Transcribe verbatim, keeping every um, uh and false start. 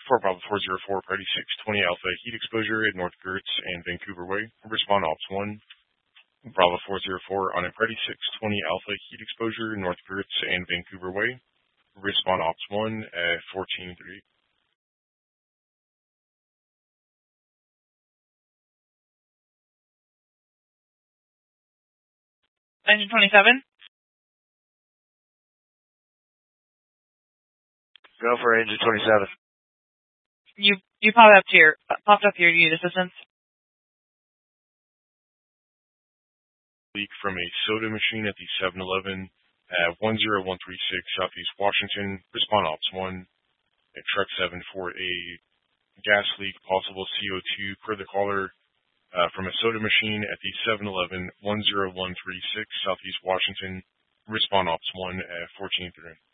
For Bravo four zero four, Party six twenty Alpha, heat exposure at North Gertz and Vancouver Way. Respond Ops one. Bravo four zero four on a Party six twenty Alpha, heat exposure, North Gertz and Vancouver Way. Respond Ops one at fourteen three. Engine twenty-seven. Go for engine twenty-seven. You you popped up here. Popped up here. You need assistance? Leak from a soda machine at the seven eleven at one zero one three six Southeast Washington. Respond Ops one at Truck seven for a gas leak, possible C O two per the caller uh, from a soda machine at the seven eleven one zero one three six Southeast Washington. Respond Ops one at fourteen three.